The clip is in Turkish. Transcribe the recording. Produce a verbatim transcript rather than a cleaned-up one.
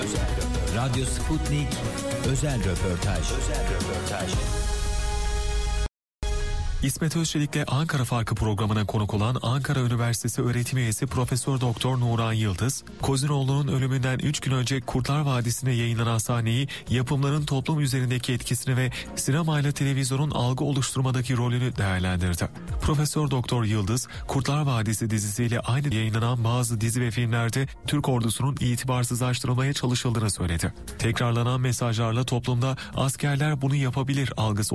Radyo Sputnik özel röportaj. Özel röportaj. İsmet Özçelik'le Ankara Farkı programına konuk olan Ankara Üniversitesi öğretim üyesi Profesör Doktor Nuran Yıldız, Kozinoğlu'nun ölümünden üç gün önce Kurtlar Vadisi'ne yayınlanan sahneyi, yapımların toplum üzerindeki etkisini ve sinemayla televizyonun algı oluşturmadaki rolünü değerlendirdi. Profesör Doktor Yıldız, Kurtlar Vadisi dizisiyle aynı yayınlanan bazı dizi ve filmlerde Türk ordusunun itibarsızlaştırılmaya çalışıldığını söyledi. Tekrarlanan mesajlarla toplumda askerler bunu yapabilir algısı